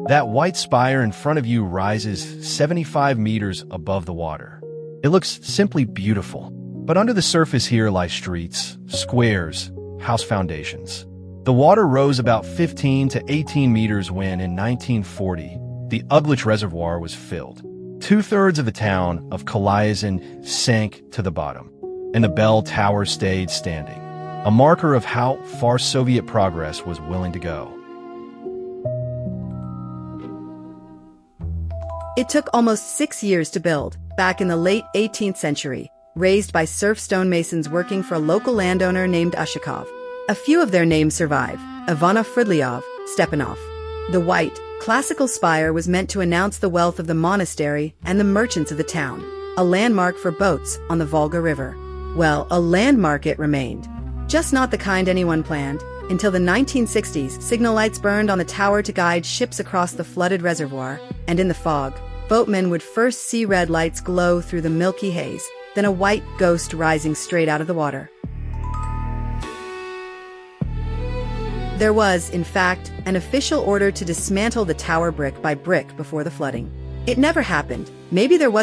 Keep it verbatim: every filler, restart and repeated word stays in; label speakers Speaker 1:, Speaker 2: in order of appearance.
Speaker 1: That white spire in front of you rises seventy-five meters above the water. It looks simply beautiful. But under the surface here lie streets, squares, house foundations. The water rose about fifteen to eighteen meters when, in nineteen forty, the Uglich Reservoir was filled. Two-thirds of the town of Kalyazin sank to the bottom, and the bell tower stayed standing, a marker of how far Soviet progress was willing to go.
Speaker 2: It took almost six years to build, back in the late eighteenth century, raised by serf stonemasons working for a local landowner named Ushakov. A few of their names survive: Ivanov Fridlyov, Stepanov. The white, classical spire was meant to announce the wealth of the monastery and the merchants of the town, a landmark for boats on the Volga River. Well, a landmark it remained. Just not the kind anyone planned. Until the nineteen sixties, signal lights burned on the tower to guide ships across the flooded reservoir, and in the fog, boatmen would first see red lights glow through the milky haze, then a white ghost rising straight out of the water. There was, in fact, an official order to dismantle the tower brick by brick before the flooding. It never happened. Maybe there was